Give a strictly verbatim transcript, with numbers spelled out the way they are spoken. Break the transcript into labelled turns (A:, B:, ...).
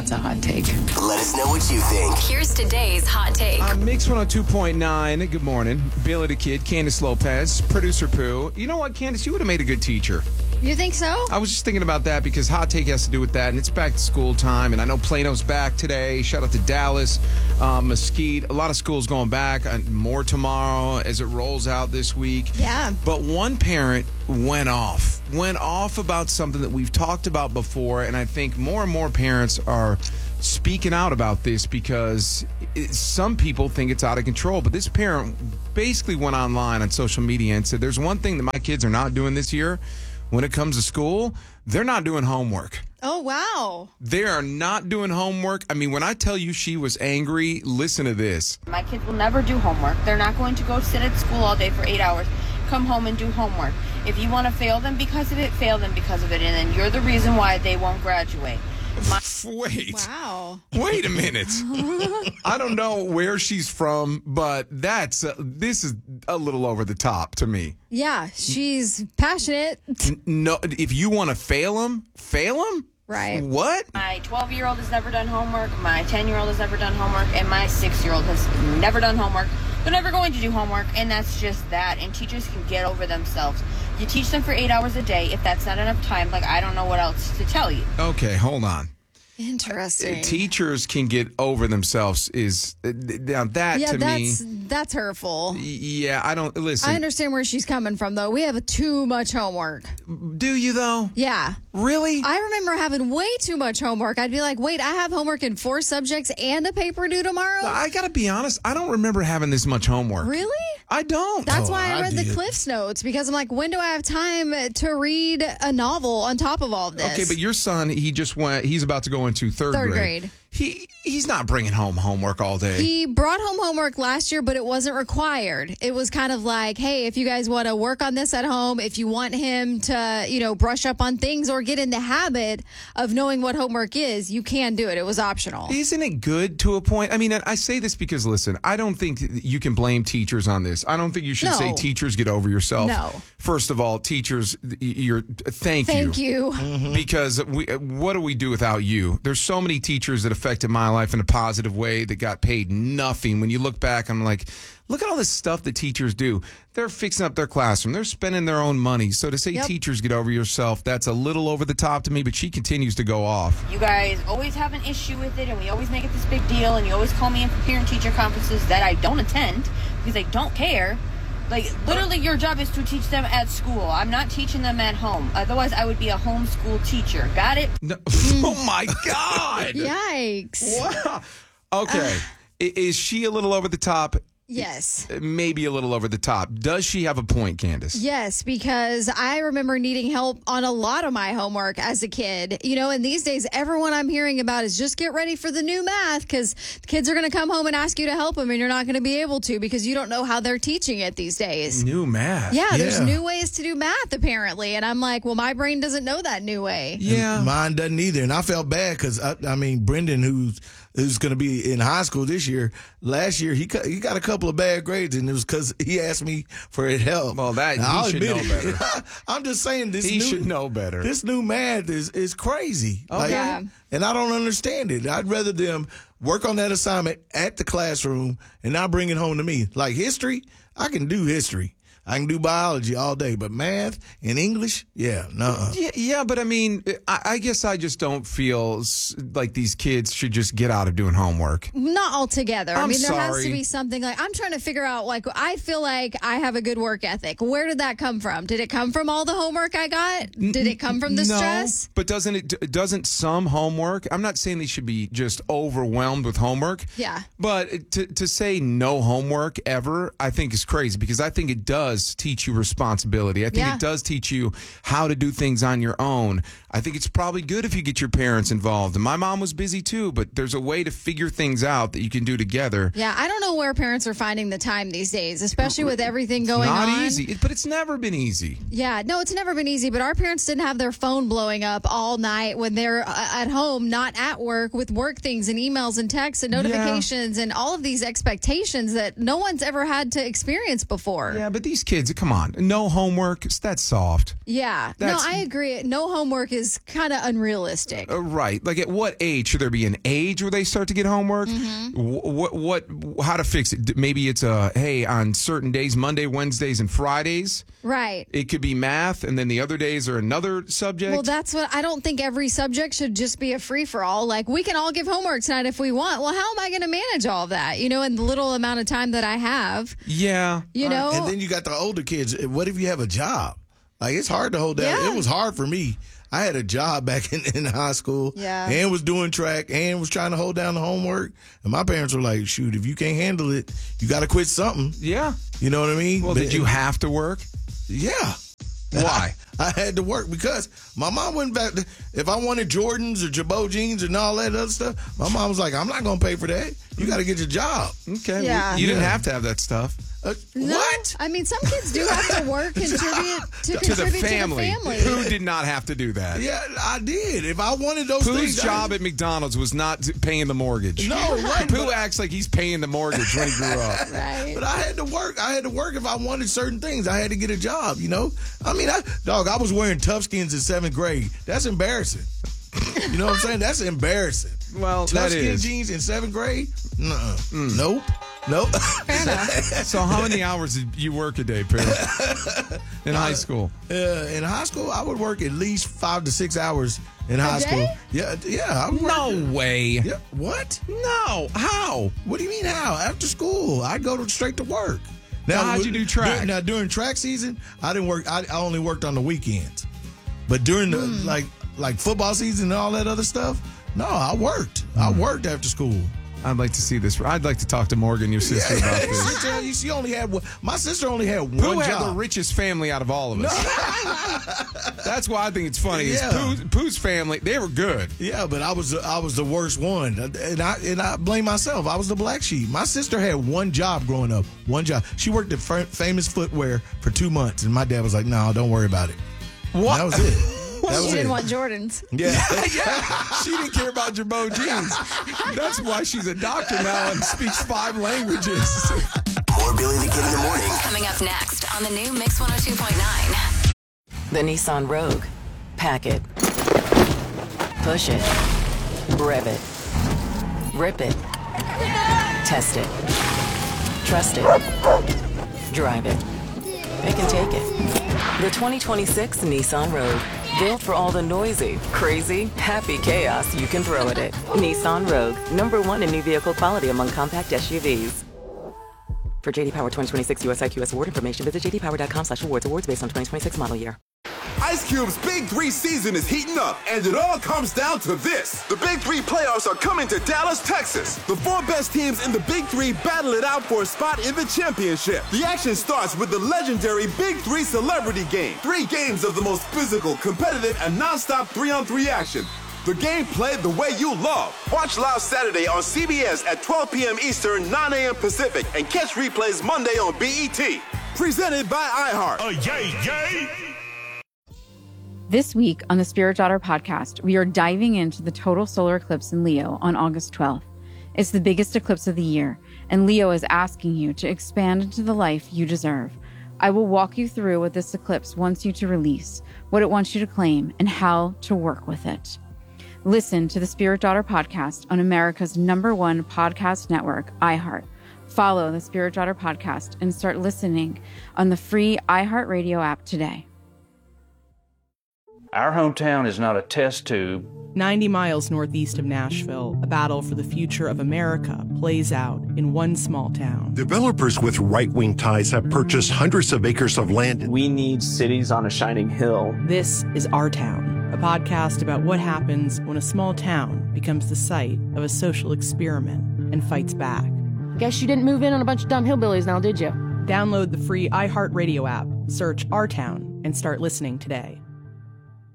A: That's a hot take.
B: Let us know what you think.
C: Here's today's hot take.
D: On Mix one oh two point nine, good morning. Billy the Kid, Candace Lopez, Producer Pooh. You know what, Candace? You would have made a good teacher.
E: You think so?
D: I was just thinking about that because hot take has to do with that, and it's back to school time, and I know Plano's back today. Shout out to Dallas, um, Mesquite. A lot of schools going back, and more tomorrow as it rolls out this week.
E: Yeah.
D: But one parent went off, went off about something that we've talked about before, and I think more and more parents are speaking out about this because it, some people think it's out of control. But this parent basically went online on social media and said, there's one thing that my kids are not doing this year. When it comes to school, they're not doing homework.
E: Oh, wow.
D: They are not doing homework. I mean, when I tell you she was angry, listen to this.
F: My kids will never do homework. They're not going to go sit at school all day for eight hours, come home and do homework. If you want to fail them because of it, fail them because of it, and then you're the reason why they won't graduate. My-
D: Wait.
E: Wow.
D: Wait a minute. I don't know where she's from, but that's uh, this is a little over the top to me.
E: Yeah, she's passionate.
D: N- No, if you want to fail them, fail them?
E: Right.
D: What?
F: My twelve-year-old has never done homework, my ten-year-old has never done homework, and my six-year-old has never done homework. They're never going to do homework, and that's just that. And teachers can get over themselves. You teach them for eight hours a day. If that's not enough time, like, I don't know what else to tell you.
D: Okay, hold on.
E: Interesting.
D: Teachers can get over themselves is uh, now that
E: yeah,
D: to
E: that's
D: me.
E: that's hurtful.
D: Yeah, I don't listen.
E: I understand where she's coming from, though. We have too much homework.
D: Do you though?
E: Yeah.
D: Really?
E: I remember having way too much homework. I'd be like, wait, I have homework in four subjects and a paper due tomorrow?
D: I gotta be honest. I don't remember having this much homework.
E: Really?
D: I don't.
E: That's
G: Oh,
E: why I
G: I
E: read the
G: did.
E: Cliff's Notes, because I'm like, when do I have time to read a novel on top of all of this?
D: Okay, but your son, he just went. He's about to go into third,
E: Third
D: grade.
E: grade.
D: He he's not bringing home homework all day.
E: He brought home homework last year, but it wasn't required. It was kind of like, hey, if you guys want to work on this at home, if you want him to, you know, brush up on things or get in the habit of knowing what homework is, you can do it. It was optional.
D: Isn't it good to a point? I mean, I say this because, listen, I don't think you can blame teachers on this. I don't think you should
E: No.
D: say teachers get over yourself.
E: No.
D: First of all, teachers, you're thank,
E: Thank
D: you.
E: you.
D: Because we, what do we do without you? There's so many teachers that affected my life in a positive way that got paid nothing. When you look back, I'm like, look at all this stuff that teachers do. They're fixing up their classroom. They're spending their own money. So to say
E: Yep.
D: teachers get over yourself, that's a little over the top to me, but she continues to go off.
F: You guys always have an issue with it, and we always make it this big deal, and you always call me in for parent-teacher conferences that I don't attend because I don't care. Like, literally, your job is to teach them at school. I'm not teaching them at home. Otherwise, I would be a homeschool teacher. Got it?
D: No. Oh, my God.
E: Yikes.
D: Wow. Okay. I- Is she a little over the top?
E: Yes.
D: Maybe a little over the top. Does she have a point, Candace?
E: Yes, because I remember needing help on a lot of my homework as a kid. You know, and these days, everyone I'm hearing about is just get ready for the new math because kids are going to come home and ask you to help them, and you're not going to be able to because you don't know how they're teaching it these days.
D: New math.
E: Yeah, there's
G: Yeah.
E: new ways to do math, apparently. And I'm like, well, my brain doesn't know that new way.
D: Yeah.
G: Mine doesn't either. And I felt bad because, I, I mean, Brendan, who's who's going to be in high school this year, last year, he cut, he got a couple of bad grades, and it was because he asked me for help.
D: Well, that-
G: And
D: he
G: I'll
D: should
G: admit
D: know
G: it.
D: better.
G: I'm just saying this
D: He
G: new,
D: should know better.
G: This new math is, is crazy. Like,
E: Yeah.
G: And I don't understand it. I'd rather them work on that assignment at the classroom and not bring it home to me. Like history, I can do history. I can do biology all day, but math and English, yeah, no.
D: Yeah, yeah, but I mean, I, I guess I just don't feel s- like these kids should just get out of doing homework.
E: Not altogether. I
D: I'm
E: mean, there has
D: sorry.
E: to be something like, I'm trying to figure out, like, I feel like I have a good work ethic. Where did that come from? Did it come from all the homework I got? Did it come from the
D: no,
E: stress?
D: but doesn't it? Doesn't some homework? I'm not saying they should be just overwhelmed with homework.
E: Yeah.
D: But to to say no homework ever, I think is crazy because I think it does teach you responsibility. I think
E: Yeah.
D: it does teach you how to do things on your own. I think it's probably good if you get your parents involved. And my mom was busy too, but there's a way to figure things out that you can do together.
E: Yeah, I don't know where parents are finding the time these days, especially with everything going
D: Not
E: on.
D: easy, but it's never been easy.
E: Yeah, no, it's never been easy, but our parents didn't have their phone blowing up all night when they're uh, at home, not at work, with work things and emails and texts and notifications and all of these expectations that no one's ever had to experience before.
D: Yeah, but these kids, come on, no homework. That's soft.
E: Yeah.
D: That's-
E: no, I agree. No homework is kind of unrealistic.
D: Uh, right. Like, at what age should there be an age where they start to get homework?
E: Mm-hmm.
D: What, what, how to fix it? Maybe it's a, hey, on certain days, Monday, Wednesdays, and Fridays,
E: Right.
D: it could be math, and then the other days are another subject.
E: Well, that's what I don't think every subject should just be a free for all. Like, we can all give homework tonight if we want. Well, how am I going to manage all of that, you know, in the little amount of time that I have?
D: yeah.
E: You know?
G: And then you got the older kids. What if you have a job? Like, it's hard to hold down.
E: Yeah.
G: It was hard for me. I had a job back in, in high school
E: Yeah.
G: and was doing track and was trying to hold down the homework. And my parents were like, shoot, if you can't handle it, you got to quit something.
D: Yeah.
G: You know what I mean?
D: Well,
G: But-
D: did you have to work?
G: Yeah.
D: Why?
G: I, I had to work because my mom went back. To, if I wanted Jordans or Jabot jeans and all that other stuff, my mom was like, I'm not going to pay for that. You got to get your job.
D: Okay.
E: Yeah.
D: You didn't
G: Yeah.
D: have to have that stuff.
G: Uh,
E: No,
G: What?
E: I mean, some kids do have to work, contribute to,
D: To the
E: contribute
D: family.
E: to the family.
D: Pooh did not have to do that.
G: Yeah, I did. If I wanted those
D: Pooh's
G: things.
D: job
G: I,
D: at McDonald's was not t- paying the mortgage.
G: No, it wasn't,
D: Pooh
G: but-
D: acts like he's paying the mortgage when he grew up.
E: Right.
G: But I had to work. I had to work if I wanted certain things. I had to get a job, you know? I mean, I, dog, I was wearing tough skins in seventh grade. That's embarrassing. You know what I'm saying? That's embarrassing.
D: Well,
G: Tough
D: that
G: skin
D: is.
G: jeans in seventh grade? Nuh-uh. Nope. Nope.
E: Fair enough.
D: So how many hours did you work a day, Pooh? In high school?
G: Uh, in high school, I would work at least five to six hours in high
E: day?
G: school. Yeah, yeah. I would work-
D: No way.
G: Yeah. What?
D: No. How?
G: What do you mean how? After school, I'd go to, straight to work.
D: Now, how'd you do track?
G: During, now, during track season, I didn't work. I, I only worked on the weekends. But during the like like football season and all that other stuff, no, I worked. I worked after school.
D: I'd like to see this. I'd like to talk to Morgan, your sister, about this.
G: She tell you she only had one. My sister only had one
D: Pooh had the
G: job.
D: richest family out of all of us. That's why I think it's funny. Is
G: Yeah.
D: Pooh's, Pooh's family, they were good.
G: Yeah, but I was I was the worst one, and I and I blame myself. I was the black sheep. My sister had one job growing up, one job. She worked at F- Famous Footwear for two months, and my dad was like, "No, don't worry about it."
D: What?
G: That was it. That
E: She
G: was
E: didn't
G: it.
E: want Jordans.
G: Yeah.
D: Yeah, she didn't care about Jabot jeans. That's why she's a doctor now and speaks five languages.
B: More Billy the Kid in the morning.
C: Coming up next on the new Mix one oh two point nine.
A: The Nissan Rogue. Pack it. Push it. Rev it. Rip it. Test it. Trust it. Drive it. It can take it. The twenty twenty-six Nissan Rogue. Built for all the noisy, crazy, happy chaos you can throw at it. Nissan Rogue. Number one in new vehicle quality among compact S U Vs. For J D Power twenty twenty-six U S I Q S award information, visit j d power dot com slash awards. Awards based on twenty twenty-six model year.
H: Ice Cube's Big Three season is heating up, and it all comes down to this. The Big Three playoffs are coming to Dallas, Texas. The four best teams in the Big Three battle it out for a spot in the championship. The action starts with the legendary Big Three Celebrity Game. Three games of the most physical, competitive, and nonstop three-on-three action. The game played the way you love. Watch live Saturday on C B S at twelve p.m. Eastern, nine a.m. Pacific, and catch replays Monday on B E T. Presented by iHeart.
I: Uh, yay, yay!
J: This week on the Spirit Daughter podcast, we are diving into the total solar eclipse in Leo on August twelfth. It's the biggest eclipse of the year, and Leo is asking you to expand into the life you deserve. I will walk you through what this eclipse wants you to release, what it wants you to claim, and how to work with it. Listen to the Spirit Daughter podcast on America's number one podcast network, iHeart. Follow the Spirit Daughter podcast and start listening on the free iHeartRadio app today.
K: Our hometown is not a test tube.
L: ninety miles northeast of Nashville, a battle for the future of America plays out in one small town.
I: Developers with right-wing ties have purchased hundreds of acres of land.
M: We need cities on a shining hill.
L: This is Our Town, a podcast about what happens when a small town becomes the site of a social experiment and fights back.
N: Guess you didn't move in on a bunch of dumb hillbillies now, did you?
L: Download the free iHeartRadio app, search Our Town, and start listening today.